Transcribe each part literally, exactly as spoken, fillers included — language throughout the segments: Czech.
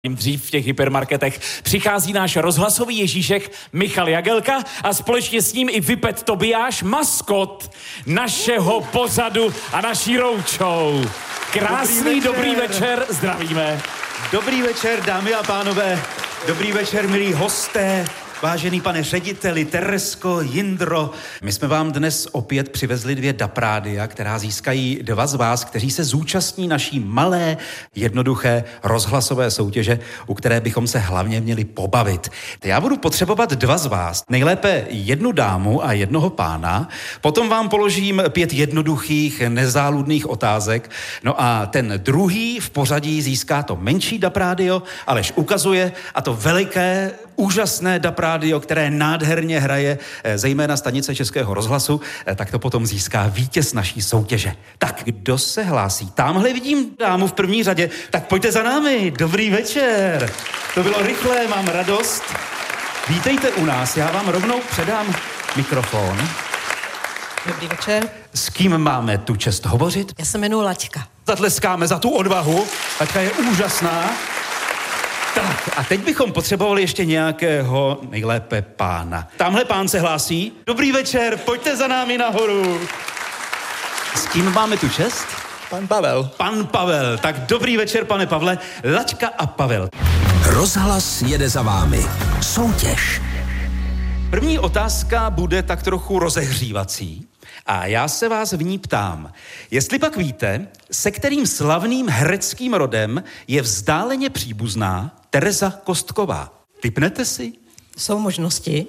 Dřív v těch hypermarketech přichází náš rozhlasový Ježíšek Michal Jagelka a společně s ním i Vipet Tobiáš, maskot našeho pořadu a naší roadshow. Krásný dobrý večer. dobrý večer, zdravíme. Dobrý večer, dámy a pánové, dobrý večer, milí hosté, vážený pane řediteli, Teresko, Jindro. My jsme vám dnes opět přivezli dvě daprádia, která získají dva z vás, kteří se zúčastní naší malé, jednoduché rozhlasové soutěže, u které bychom se hlavně měli pobavit. Já budu potřebovat dva z vás, nejlépe jednu dámu a jednoho pána, potom vám položím pět jednoduchých, nezáludných otázek, no a ten druhý v pořadí získá to menší daprádio, alež ukazuje, a to veliké, úžasné daprádio, které nádherně hraje zejména stanice Českého rozhlasu, tak to potom získá vítěz naší soutěže. Tak kdo se hlásí? Támhle vidím dámu v první řadě, tak pojďte za námi. Dobrý večer. To bylo rychlé, mám radost. Vítejte u nás, já vám rovnou předám mikrofon. Dobrý večer. S kým máme tu čest hovořit? Já se jmenuji Laďka. Zatleskáme za tu odvahu. Laďka je úžasná. Tak, a teď bychom potřebovali ještě nějakého nejlépe pána. Tamhle pán se hlásí. Dobrý večer, pojďte za námi nahoru. S kým máme tu čest? Pan Pavel. Pan Pavel, tak dobrý večer, pane Pavle. Laďka a Pavel. Rozhlas jede za vámi. Soutěž. První otázka bude tak trochu rozehřívací. A já se vás v ní ptám, jestli pak víte, se kterým slavným hereckým rodem je vzdáleně příbuzná Tereza Kostková. Tipnete si? Jsou možnosti?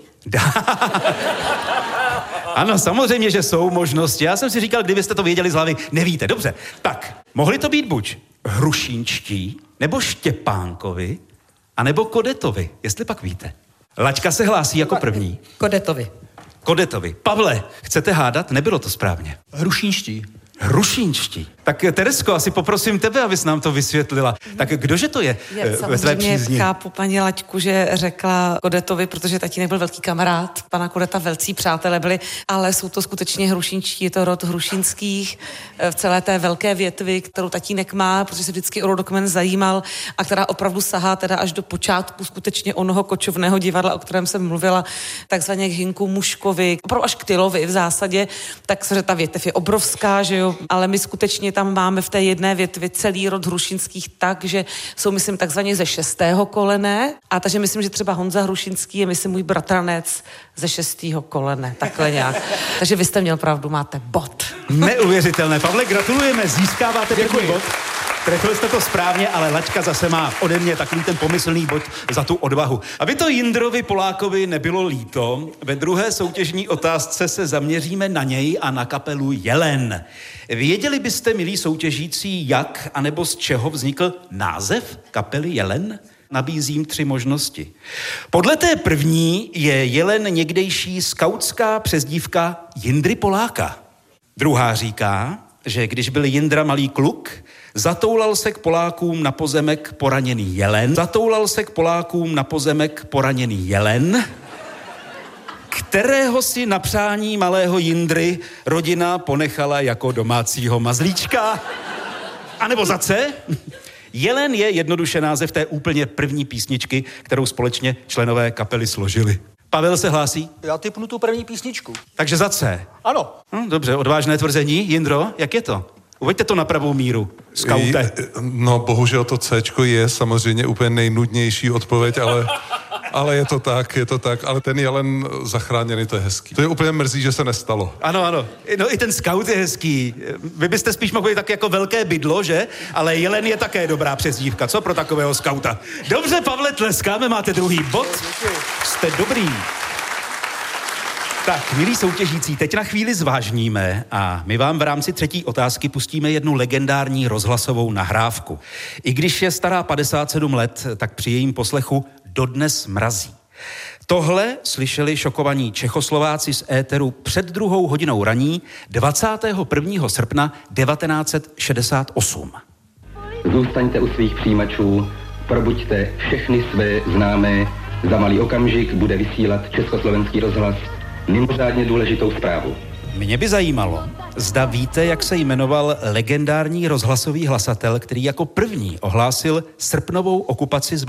Ano, samozřejmě, že jsou možnosti. Já jsem si říkal, kdybyste to věděli z hlavy, nevíte. Dobře, tak, mohli to být buď Hrušínští, nebo Štěpánkovi, anebo Kodetovi, jestli pak víte. Laďka se hlásí jako první. Kodetovi. Kodetovi. Pavle, chcete hádat? Nebylo to správně. Hrušínští. Hrušínští. Tak Teresko, asi poprosím tebe, abys nám to vysvětlila. Tak kdože to je, je ve své přízni? Samozřejmě chápu paní Laďku, že řekla Kodetovi, protože tatínek byl velký kamarád, pana Kodeta velcí přátelé byli, ale jsou to skutečně hrušínští, je to rod hrušínských v celé té velké větvi, kterou tatínek má, protože se vždycky o rodokmen zajímal a která opravdu sahá teda až do počátku skutečně onoho kočovného divadla, o kterém jsem mluvila, takzvaně k Hinku Muškovi, opravdu až k Tylovi v zásadě, tak se, že ta větev je obrovská, že jo, ale my skutečně tam máme v té jedné větvi celý rod hrušínských tak, že jsou, myslím, takzvaně ze šestého kolene. A takže myslím, že třeba Honza Hrušínský je, myslím, můj bratranec ze šestého kolene. Takhle nějak. Takže vy jste měl pravdu, máte bod. Neuvěřitelné. Pavle, gratulujeme, získáváte první bod. Trefili jste to správně, ale Laďka zase má ode mě takový ten pomyslný bod za tu odvahu. Aby to Jindrovi Polákovi nebylo líto, ve druhé soutěžní otázce se zaměříme na něj a na kapelu Jelen. Věděli byste, milí soutěžící, jak anebo z čeho vznikl název kapely Jelen? Nabízím tři možnosti. Podle té první je Jelen někdejší skautská přezdívka Jindry Poláka. Druhá říká, že když byl Jindra malý kluk, zatoulal se k Polákům na pozemek poraněný jelen. Zatoulal se k Polákům na pozemek poraněný jelen, kterého si na přání malého Jindry rodina ponechala jako domácího mazlíčka. A nebo za C? Jelen je jednoduše název té úplně první písničky, kterou společně členové kapely složili. Pavel se hlásí? Já tipnu tu první písničku. Takže za C. Ano. Hm, dobře, odvážné tvrzení. Jindro, jak je to? Uveďte to na pravou míru, skaute. No, bohužel to Cčko je samozřejmě úplně nejnudnější odpověď, ale, ale je to tak, je to tak. Ale ten jelen zachráněný, to je hezký. To je úplně mrzí, že se nestalo. Ano, ano. No i ten skaut je hezký. Vy byste spíš mohli tak jako velké bydlo, že? Ale jelen je také dobrá přezdívka. Co pro takového skauta? Dobře, Pavle, tleskáme, máte druhý bod. Jste dobrý. Tak, milí soutěžící, teď na chvíli zvážníme a my vám v rámci třetí otázky pustíme jednu legendární rozhlasovou nahrávku. I když je stará padesát sedm let, tak při jejím poslechu dodnes mrazí. Tohle slyšeli šokovaní Čechoslováci z éteru před druhou hodinou raní dvacátého prvního srpna devatenáct set šedesát osm. Zůstaňte u svých přijímačů, probuďte všechny své známé, za malý okamžik bude vysílat Československý rozhlas mimořádně důležitou zprávu. Mě by zajímalo, zda víte, jak se jmenoval legendární rozhlasový hlasatel, který jako první ohlásil srpnovou okupaci z